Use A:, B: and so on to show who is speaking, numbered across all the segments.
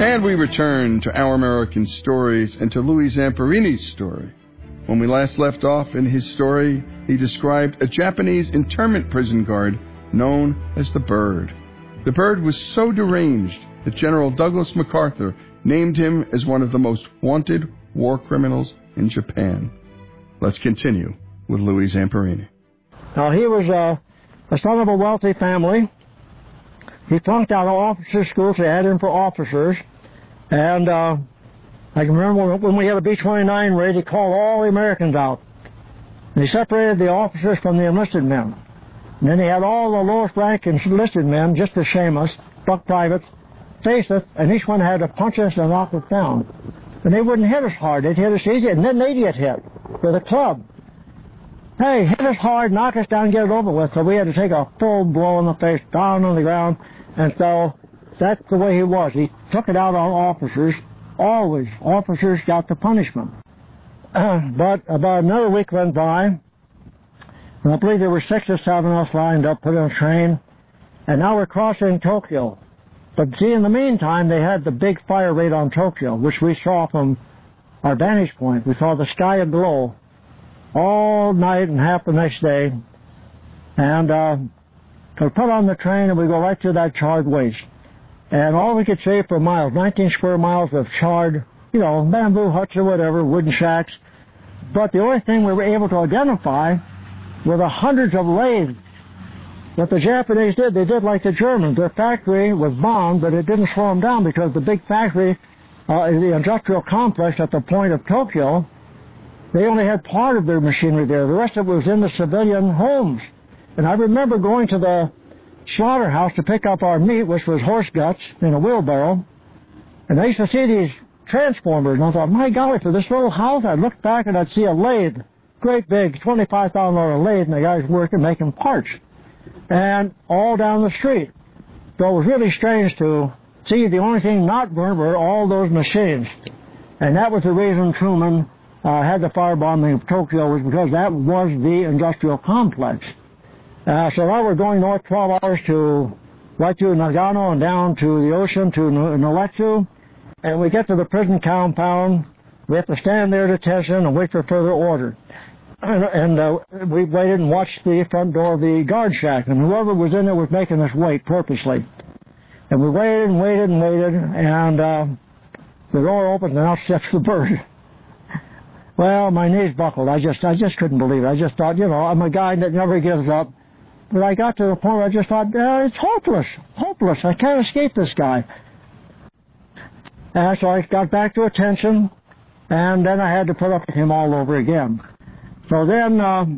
A: And we return to Our American Stories and to Louis Zamperini's story. When we last left off in his story, he described a Japanese internment prison guard known as the Bird. The Bird was so deranged that General Douglas MacArthur named him as one of the most wanted war criminals in Japan. Let's continue with Louis Zamperini.
B: Now, he was the son of a wealthy family. He flunked out of officer school, so they had him for officers. And I can remember when we had a B-29 raid, he called all the Americans out. And he separated the officers from the enlisted men. And then he had all the lowest rank enlisted men, just to shame us, buck privates, face us, and each one had to punch us and knock us down. And they wouldn't hit us hard, they'd hit us easy, and then they'd get hit with a club. Hey, hit us hard, knock us down, get it over with. So we had to take a full blow in the face, down on the ground. And so that's the way he was. He took it out on officers. Always, officers got the punishment. But about another week went by, and I believe there were 6 or 7 of us lined up, put on a train, and now we're crossing Tokyo. But see, in the meantime, they had the big fire raid on Tokyo, which we saw from our vantage point. We saw the sky aglow all night and half the next day. And we put on the train and we go right to that charred waste. And all we could see for miles, 19 square miles of charred, bamboo huts or whatever, wooden shacks. But the only thing we were able to identify were the hundreds of lathes. What the Japanese did, they did like the Germans. Their factory was bombed, but it didn't slow them down because the big factory, the industrial complex at the point of Tokyo, they only had part of their machinery there. The rest of it was in the civilian homes. And I remember going to the slaughterhouse to pick up our meat, which was horse guts, in a wheelbarrow. And I used to see these transformers, and I thought, my golly, for this little house, I'd look back and I'd see a lathe, great big $25,000 lathe, and the guys working, making parts. And all down the street. So it was really strange to see the only thing not burned were all those machines. And that was the reason Truman had the firebombing of Tokyo, was because that was the industrial complex. So now we're going north 12 hours right to Nagano and down to the ocean to Noetsu. And we get to the prison compound. We have to stand there at attention and wait for further order. And we waited and watched the front door of the guard shack. And whoever was in there was making us wait purposely. And we waited and waited and waited. And the door opened and out steps the Bird. Well, my knees buckled. I just couldn't believe it. I just thought, I'm a guy that never gives up. But I got to the point where I just thought, it's hopeless. I can't escape this guy. And so I got back to attention, and then I had to put up with him all over again. So then,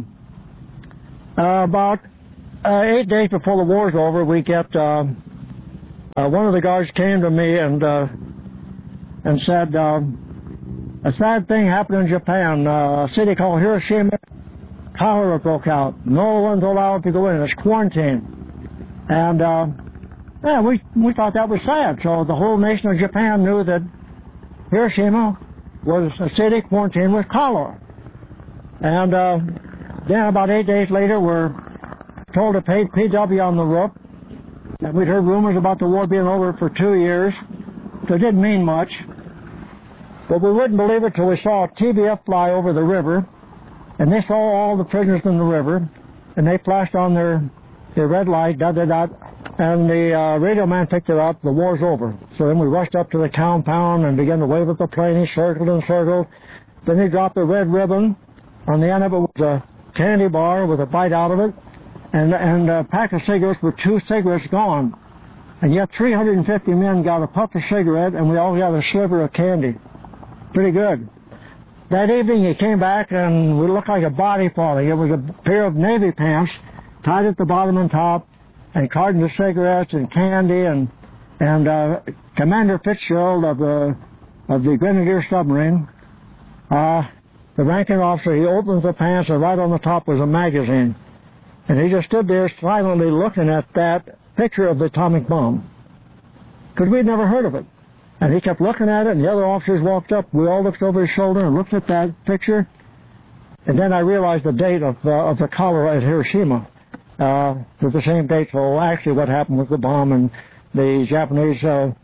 B: about 8 days before the war's over, we get one of the guards came to me and said, a sad thing happened in Japan. A city called Hiroshima, cholera broke out. No one's allowed to go in. It's quarantine. And we thought that was sad. So the whole nation of Japan knew that Hiroshima was a city quarantined with cholera. And then about 8 days later, we're told to pay PW on the roof. And we'd heard rumors about the war being over for 2 years. So it didn't mean much. But we wouldn't believe it till we saw a TBF fly over the river. And they saw all the prisoners in the river. And they flashed on their red light, and the radio man picked it up. The war's over. So then we rushed up to the compound and began to wave at the plane. He circled and circled. Then he dropped the red ribbon. On the end of it was a candy bar with a bite out of it, and a pack of cigarettes with 2 cigarettes gone. And yet 350 men got a puff of cigarette, and we all got a sliver of candy. Pretty good. That evening he came back, and we looked like a body falling. It was a pair of navy pants tied at the bottom and top, and cartons of cigarettes and candy, and Commander Fitzgerald of the Grenadier submarine, the ranking officer, he opens the pants, and right on the top was a magazine. And he just stood there silently looking at that picture of the atomic bomb, because we'd never heard of it. And he kept looking at it, and the other officers walked up. We all looked over his shoulder and looked at that picture. And then I realized the date of the cholera at Hiroshima was the same date. So actually what happened was the bomb, and the Japanese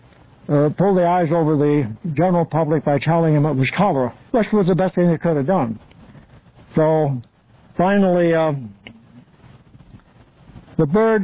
B: pull the eyes over the general public by telling them it was cholera, which was the best thing they could have done. So finally, the bird,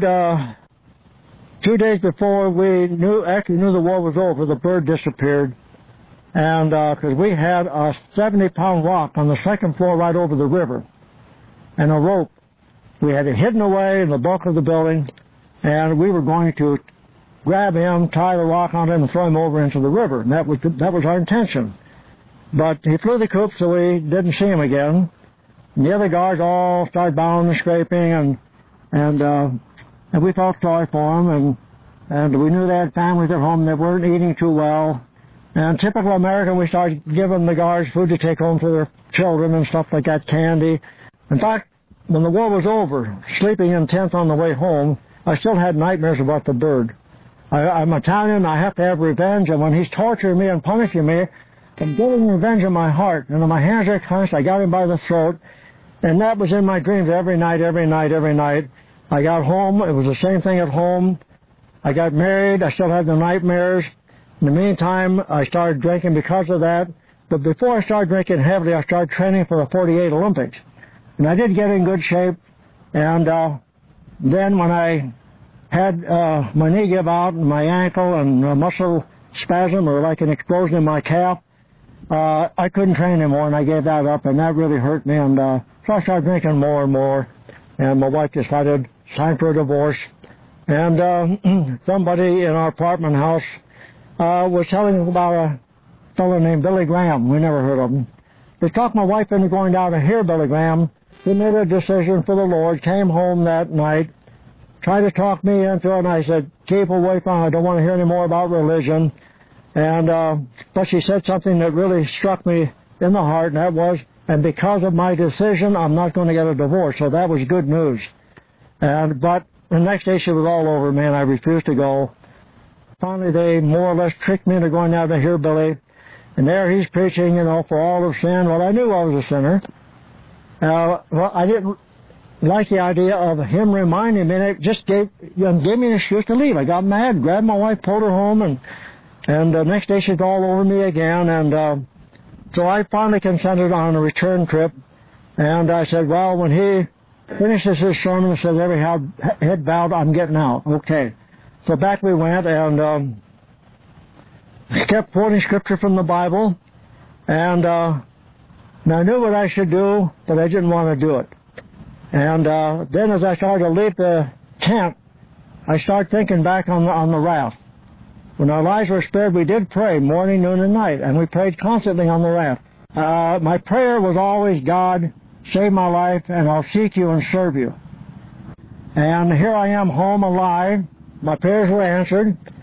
B: 2 days before we knew the war was over, the bird disappeared. And because we had a 70-pound rock on the second floor right over the river and a rope. We had it hidden away in the bulk of the building, and we were going to grab him, tie the rock on him, and throw him over into the river. And that was our intention. But he flew the coop, so we didn't see him again. And the other guards all started bowing and scraping, and we felt sorry for them, and we knew they had families at home that weren't eating too well. And typical American, we started giving the guards food to take home for their children and stuff like that, candy. In fact, when the war was over, sleeping in tent on the way home, I still had nightmares about the bird. I'm Italian, I have to have revenge, and when he's torturing me and punishing me, I'm getting revenge in my heart, and my hands are clenched, I got him by the throat, and that was in my dreams every night. I got home, it was the same thing at home. I got married, I still had the nightmares. In the meantime, I started drinking because of that. But before I started drinking heavily, I started training for the 48 Olympics. And I did get in good shape. And then when I had my knee give out and my ankle and a muscle spasm or like an explosion in my calf, I couldn't train anymore, and I gave that up, and that really hurt me. And so I started drinking more and more. And my wife decided it's time for a divorce. And somebody in our apartment house was telling us about a fellow named Billy Graham. We never heard of him. They talked my wife into going down to hear Billy Graham. He made a decision for the Lord, came home that night, tried to talk me into it, and I said, keep away from it. I don't want to hear any more about religion. And but she said something that really struck me in the heart, and that was, and because of my decision, I'm not going to get a divorce. So that was good news. But the next day she was all over me, and I refused to go. Finally, they more or less tricked me into going out to hear Billy. And there he's preaching, for all of sin. Well, I knew I was a sinner. Well, I didn't like the idea of him reminding me, and it just gave me an excuse to leave. I got mad, grabbed my wife, pulled her home, and the next day she's all over me again. And so I finally consented on a return trip. And I said, well, when he finishes his sermon and says, every head bowed, I'm getting out. Okay. So back we went, and kept quoting scripture from the Bible, and I knew what I should do, but I didn't want to do it. And then as I started to leave the tent, I started thinking back on the raft. When our lives were spared, we did pray morning, noon, and night, and we prayed constantly on the raft. My prayer was always, God, save my life, and I'll seek you and serve you. And here I am home alive. My prayers were answered.